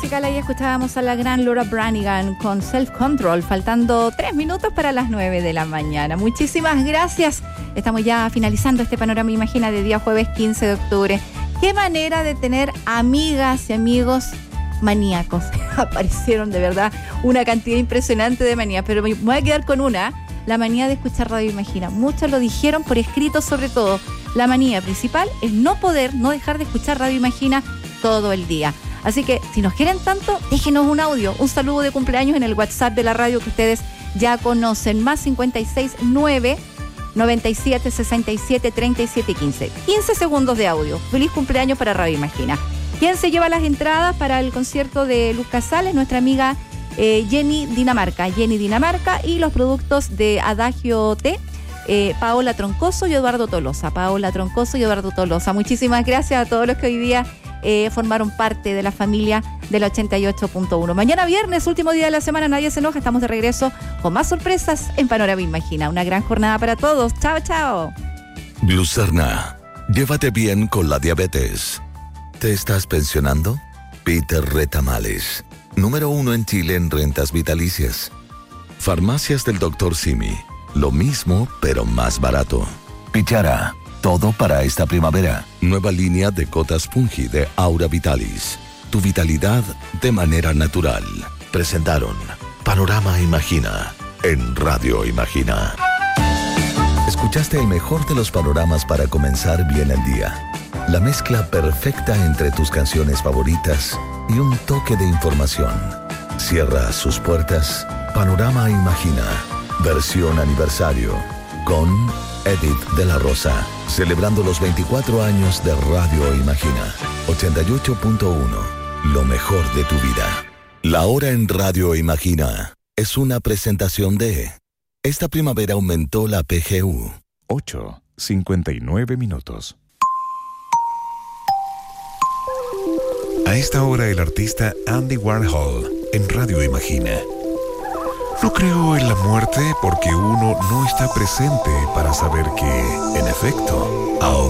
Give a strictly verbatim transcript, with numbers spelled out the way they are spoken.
Ahí escuchábamos a la gran Laura Branigan con Self Control, faltando tres minutos para las nueve de la mañana. Muchísimas gracias. Estamos ya finalizando este Panorama Imagina de día jueves quince de octubre. Qué manera de tener amigas y amigos maníacos. Aparecieron de verdad una cantidad impresionante de manías, pero me voy a quedar con una, la manía de escuchar Radio Imagina. Muchos lo dijeron por escrito, sobre todo. La manía principal es no poder, no dejar de escuchar Radio Imagina todo el día. Así que, si nos quieren tanto, déjenos un audio, un saludo de cumpleaños en el WhatsApp de la radio que ustedes ya conocen, más cincuenta y seis nueve, noventa y siete, sesenta y siete, treinta y siete, quince. quince segundos de audio. Feliz cumpleaños para Radio Imagina. ¿Quién se lleva las entradas para el concierto de Luz Casales? Nuestra amiga eh, Jenny Dinamarca. Jenny Dinamarca y los productos de Adagio Té, eh, Paola Troncoso y Eduardo Tolosa. Paola Troncoso y Eduardo Tolosa. Muchísimas gracias a todos los que hoy día Eh, formaron parte de la familia del ochenta y ocho punto uno. Mañana viernes, último día de la semana, nadie se enoja, estamos de regreso con más sorpresas en Panorama Imagina. Una gran jornada para todos. Chao, chao. Glucerna, llévate bien con la diabetes. ¿Te estás pensionando? Peter Retamales, número uno en Chile en rentas vitalicias. Farmacias del doctor Simi, lo mismo pero más barato. Pichara, todo para esta primavera. Nueva línea de cotas Fungi de Aura Vitalis. Tu vitalidad de manera natural. Presentaron Panorama Imagina en Radio Imagina. Escuchaste el mejor de los panoramas para comenzar bien el día. La mezcla perfecta entre tus canciones favoritas y un toque de información. Cierra sus puertas Panorama Imagina, versión aniversario, con Edith de la Rosa, celebrando los veinticuatro años de Radio Imagina. ochenta y ocho punto uno, lo mejor de tu vida. La hora en Radio Imagina es una presentación de... Esta primavera aumentó la P G U. ocho, cincuenta y nueve minutos. A esta hora el artista Andy Warhol en Radio Imagina. No creo en la muerte porque uno no está presente para saber que, en efecto, ahora